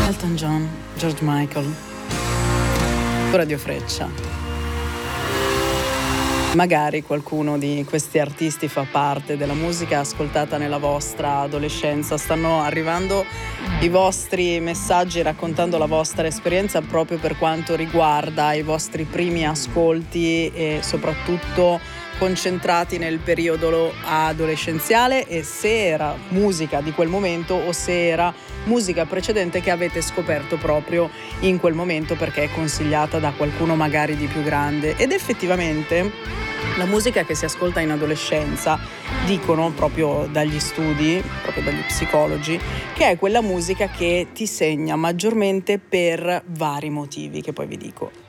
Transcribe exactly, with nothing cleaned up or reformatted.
Elton John, George Michael, Radio Freccia. Magari qualcuno di questi artisti fa parte della musica ascoltata nella vostra adolescenza. Stanno arrivando i vostri messaggi raccontando la vostra esperienza proprio per quanto riguarda i vostri primi ascolti e soprattutto concentrati nel periodo adolescenziale, e se era musica di quel momento o se era musica precedente che avete scoperto proprio in quel momento perché è consigliata da qualcuno magari di più grande. Ed effettivamente la musica che si ascolta in adolescenza, dicono proprio dagli studi, proprio dagli psicologi, che è quella musica che ti segna maggiormente per vari motivi che poi vi dico.